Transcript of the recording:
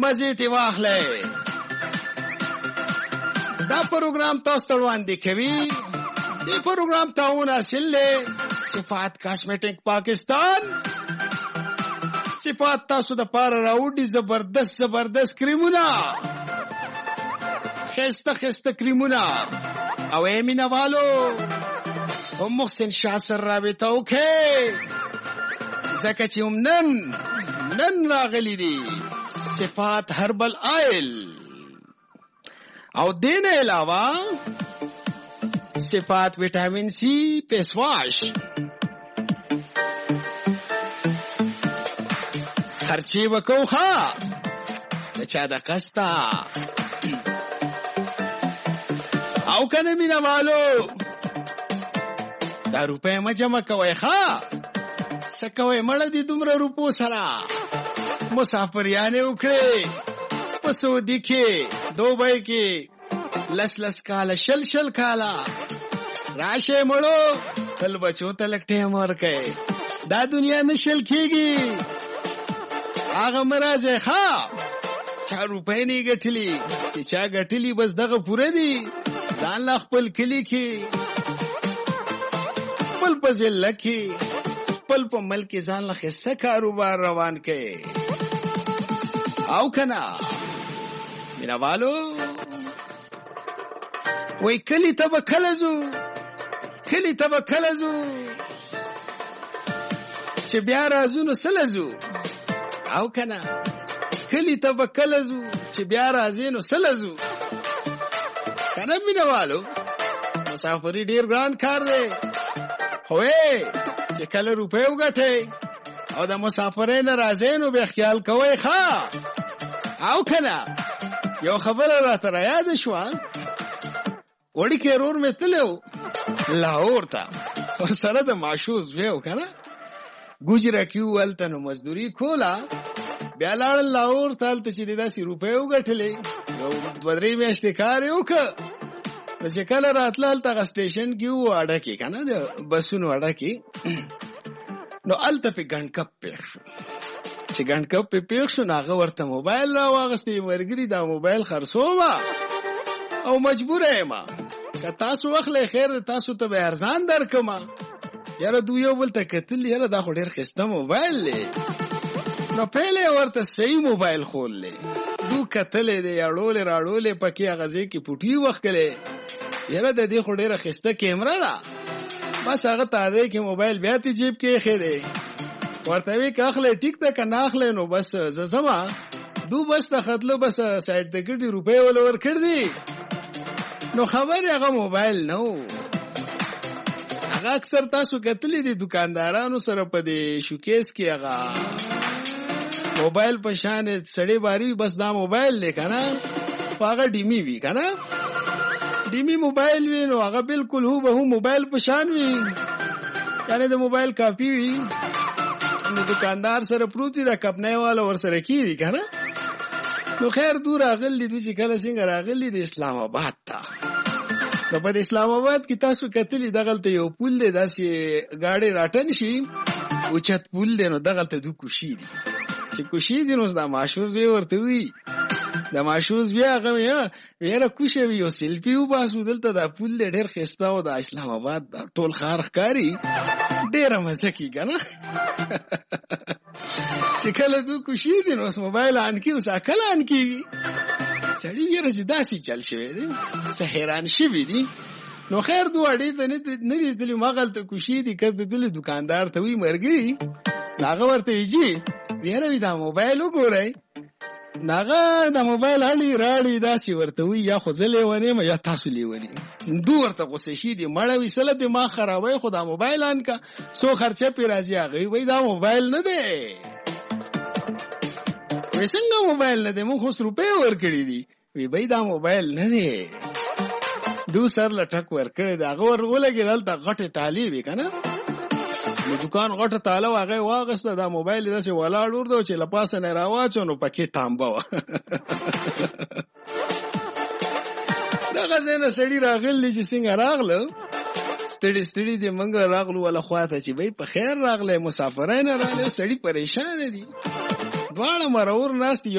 مزه تی واخلې. دا پروګرام تاسو ته وړاندې کوي دی پروګرام تاون حاصل له صفات کاسمیټک پاکستان. صفات تاسو د پاره راوډي زبردست کریمونه، خسته کریمونه او ایمینا والو او محسن شاه سره رابطه وکړي ځکه چې نن راغلي دي صفات هربل آیل او دین علاوه صفات ویٹامن سی فیس واش. خرچی وکو ها چا د کستا او کنه مینا والو دا روپے ما جمع کوي ها سکوي مړه دي دومره روپو سره مسافریانه وکړي په سعودي کې دوبۍ کې لس کاله شل کاله راشه مړو تل بچو تلک ټیم ورکه دا دنیا نشل کیږي. هغه مرزه ها چا روپې نه ګټلی چې چا ګټلی بس دغه پوره دي ځان لا خپل کلی کې خپل په ځل کې خپل په ملک ځان لا خسته کاروبار روان کړي او کنا مینا والو وای کلی تب کلزو چې بیا رازونو سلزو او کنا کلی تب کلزو چې بیا رازینو سلزو کنه مینا والو مسافری ډیر ګران کار دی هوې چې کله روپے وګټي او د مسافرین رازینو به خیال کوي ښا او کنا یو خبره راته یاد شو وړي کې رور مې تلو لاهور ته ور سره د معشوز ویو کنه ګوجرا کیو ولته نو مزدوری کولا بیا لاړ لاهور ته چې داسې روپے وګټلې یو بدري میاشتې کار وکړ چې کله راتلل ته سټیشن کې و اډه کې کنه د بسونو اډه کې نو الته په ګڼکپ پېښ چې ګڼکپ په پېښ شو هغه ورته موبایل را واغستې مرګري دا موبایل خرڅوما او مجبور یم که تاسو واخلې خیر تاسو ته به ارزان درکما یاره دوی یو بل ته کتل یاره دا خو ډېر ښایسته موبایل دی نو پهلې ورته صحیح موبایل خوللې دو کتلې دی اړولې راړولې پکې هغه ځای کې پوټي وښکلې یاره د دې خو ډېره ښایسته کیمره ده بس هغه ته دی کې موبایل بیا تی جیب کې ایښی دی ورته وی که اخلې ټیک ده که نه اخلې نو بس زه ځمه دو بس ته ختلو بس سایډ ته کړي روپۍ وله ورکړ دي نو خبر هغه موبایل نه و هغه اکثر تاسو کتلی دي دکاندارانو سره په دې شوکیس کې هغه موبایل په شان سړی باری بس دا موبایل دی کنه هغه ډیمی وی کنه ډیمی موبایل وی نو هغه بالکل هو به موبایل په شان وی یعنی د موبایل کاپی وی نو دکاندار سره پروتي دا کپنای والا ور سره کیږي کنه نو خیر دور اغلی دوی چې کله څنګه راغلی د اسلام آباد ته نو په اسلام آباد کې تاسو کتلی دغلته یو پول دی داسې گاډي راټن شي او چت پول دی نو دغلته دو کوشي دي چې کوشي دي نو دا ماشوز ورته وی د ماشوز بیا هغه یاره کوشه وی یو سیلفي وباسو دلته دا پول دی ډېر ښایسته او د اسلام آباد ټول ښار ښکاري ډېره مزه کېږي نه چې کله دو کوشي دي نو موبایل آن کی اوس کله آن کیږي سړی یاره چې داسې چل شوی دی څه حیران شوي دي نو خیر دو اړې ته نه لیدلي مغلته کوشي دي که دلې دکاندار ته وي مرګري هغه ورته ویجي یاره وي دا موبایل وګورئ هغه د موبایل اړې راړې داسې ورته وي یا خو زه لیونی یم یا تاسو لیونی دو ورته غوسه شي دي مړه وي سله دماغ خرابوي خو دا موبایل آن که څو خرچه پې راځي هغه وایي دا موبایل نه دی وی څنګه موبایل نه دی مونږ خو روپۍ ورکړي دي وی بای دا موبایل نه دی دو سر لټک ورکړي دا هغه ورولګي دلته غټه تالی وی کنه نو دکان غټه تاله هغه واغسته دا موبایل داسې ولاړ ورته چې لپاسه نه راواچو نو پکې تامبا دا غزنه سړی راغلی چې څنګه راغله ستړي دي منګ راغلو ولا خواته چې بای په خیر راغله مسافرین راغله سړی پریشان دي دواړه مرور ناست